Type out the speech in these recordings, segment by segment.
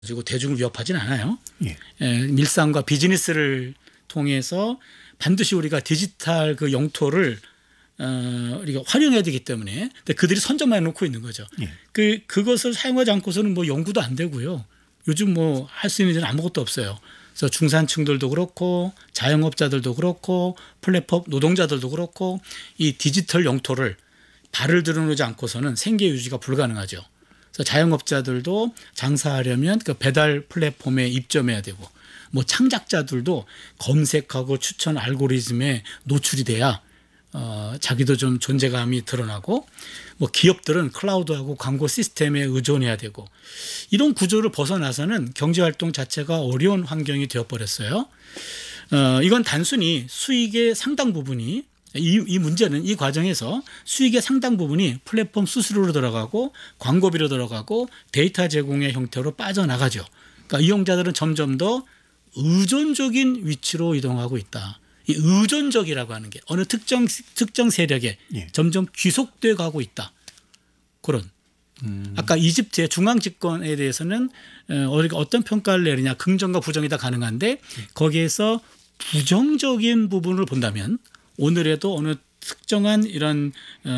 가지고 대중을 위협하진 않아요. 예. 밀상과 비즈니스를 통해서 반드시 우리가 디지털 그 영토를 우리가 활용해야 되기 때문에 근데 그들이 선점만 해놓고 있는 거죠. 예. 그것을 사용하지 않고서는 뭐 연구도 안 되고요. 요즘 뭐 할 수 있는 일은 아무것도 없어요. 그래서 중산층들도 그렇고 자영업자들도 그렇고 플랫폼 노동자들도 그렇고 이 디지털 영토를 발을 들여놓지 않고서는 생계 유지가 불가능하죠. 그래서 자영업자들도 장사하려면 그 배달 플랫폼에 입점해야 되고 뭐 창작자들도 검색하고 추천 알고리즘에 노출이 돼야 자기도 좀 존재감이 드러나고 뭐 기업들은 클라우드하고 광고 시스템에 의존해야 되고 이런 구조를 벗어나서는 경제활동 자체가 어려운 환경이 되어버렸어요. 이건 단순히 수익의 상당 부분이 이 문제는 이 과정에서 수익의 상당 부분이 플랫폼 수수료로 들어가고 광고비로 들어가고 데이터 제공의 형태로 빠져나가죠. 그러니까 이용자들은 점점 더 의존적인 위치로 이동하고 있다. 이 의존적이라고 하는 게 어느 특정 세력에 예. 점점 귀속돼 가고 있다. 그런. 아까 이집트의 중앙 집권에 대해서는 우리가 어떤 평가를 내리냐 긍정과 부정이 다 가능한데 거기에서 부정적인 부분을 본다면 오늘에도 어느 특정한 이런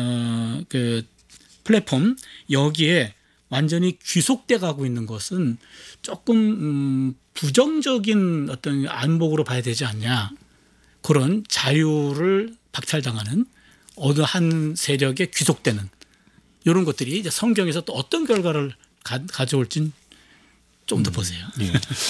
그 플랫폼 여기에 완전히 귀속돼 가고 있는 것은 조금 부정적인 어떤 안목으로 봐야 되지 않냐. 그런 자유를 박탈당하는 어느 한 세력에 귀속되는 이런 것들이 이제 성경에서 또 어떤 결과를 가져올진 좀 더 보세요. 예.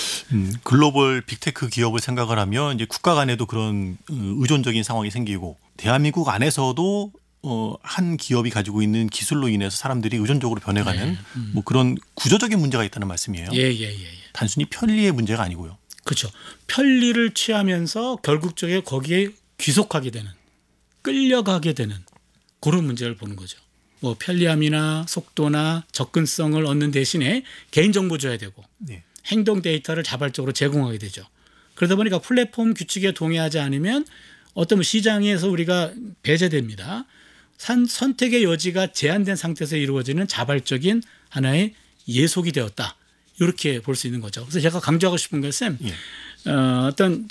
글로벌 빅테크 기업을 생각을 하면 이제 국가 간에도 그런 의존적인 상황이 생기고 대한민국 안에서도 한 기업이 가지고 있는 기술로 인해서 사람들이 의존적으로 변해가는 뭐 그런 구조적인 문제가 있다는 말씀이에요. 예. 단순히 편리의 문제가 아니고요. 그렇죠. 편리를 취하면서 결국적에 거기에 귀속하게 되는 끌려가게 되는 그런 문제를 보는 거죠. 뭐 편리함이나 속도나 접근성을 얻는 대신에 개인정보 줘야 되고 네. 행동 데이터를 자발적으로 제공하게 되죠. 그러다 보니까 플랫폼 규칙에 동의하지 않으면 어떤 시장에서 우리가 배제됩니다. 선택의 여지가 제한된 상태에서 이루어지는 자발적인 하나의 예속이 되었다. 이렇게 볼 수 있는 거죠. 그래서 제가 강조하고 싶은 것은 어떤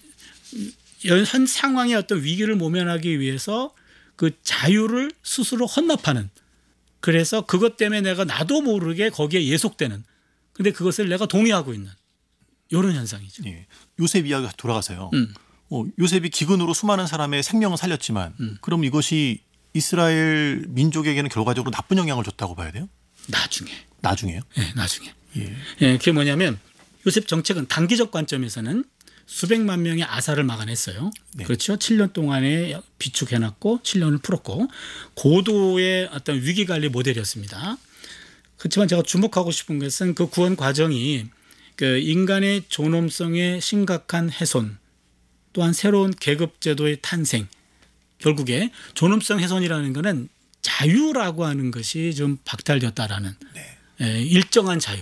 현 상황의 어떤 위기를 모면하기 위해서 그 자유를 스스로 헌납하는 그래서 그것 때문에 내가 나도 모르게 거기에 예속되는 근데 그것을 내가 동의하고 있는 이런 현상이죠. 예. 요셉 이야기가 돌아가서요. 요셉이 기근으로 수많은 사람의 생명을 살렸지만 그럼 이것이 이스라엘 민족에게는 결과적으로 나쁜 영향을 줬다고 봐야 돼요? 나중에요? 네, 나중에. 예. 그게 뭐냐면 요셉 정책은 단기적 관점에서는 수백만 명의 아사를 막아냈어요. 네. 그렇죠. 7년 동안에 비축해놨고 7년을 풀었고 고도의 어떤 위기관리 모델이었습니다. 그렇지만 제가 주목하고 싶은 것은 그 구원 과정이 그 인간의 존엄성의 심각한 훼손 또한 새로운 계급제도의 탄생 결국에 존엄성 훼손이라는 것은 자유라고 하는 것이 좀 박탈되었다라는 일정한 자유.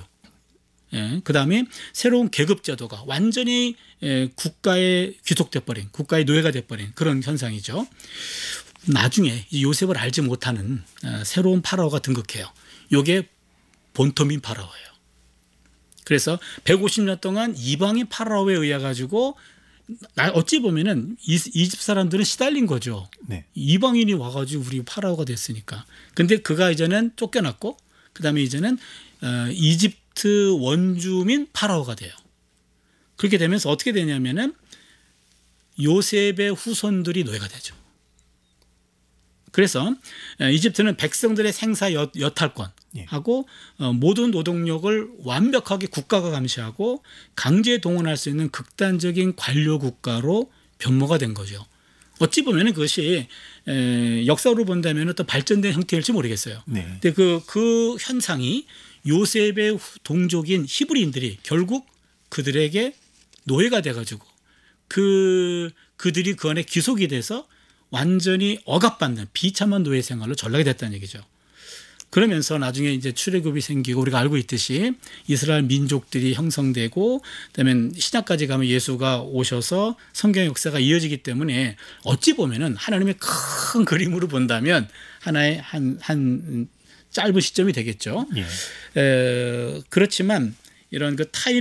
그다음에 새로운 계급제도가 완전히 국가에 귀속돼버린 국가의 노예가 돼버린 그런 현상이죠. 나중에 요셉을 알지 못하는 새로운 파라오가 등극해요. 이게 본토민 파라오예요. 그래서 150년 동안 이방인 파라오에 의해 가지고 어찌 보면은 이집 사람들은 시달린 거죠. 네. 이방인이 와가지고 우리 파라오가 됐으니까. 근데 그가 이제는 쫓겨났고 그다음에 이제는 이집트 원주민 파라오가 돼요. 그렇게 되면서 어떻게 되냐면은 요셉의 후손들이 노예가 되죠. 그래서 이집트는 백성들의 생사 여탈권하고 모든 노동력을 완벽하게 국가가 감시하고 강제 동원할 수 있는 극단적인 관료 국가로 변모가 된 거죠. 어찌 보면 그것이 역사로 본다면 또 발전된 형태일지 모르겠어요. 네. 근데 그 현상이 요셉의 동족인 히브리인들이 결국 그들에게 노예가 돼가지고 그들이 그 안에 귀속이 돼서 완전히 억압받는 비참한 노예 생활로 전락이 됐다는 얘기죠. 그러면서 나중에 이제 출애굽이 생기고 우리가 알고 있듯이 이스라엘 민족들이 형성되고 그다음에 신약까지 가면 예수가 오셔서 성경 역사가 이어지기 때문에 어찌 보면은 하나님의 큰 그림으로 본다면 하나의 한 짧은 시점이 되겠죠. 예. 그렇지만 이런 그 타임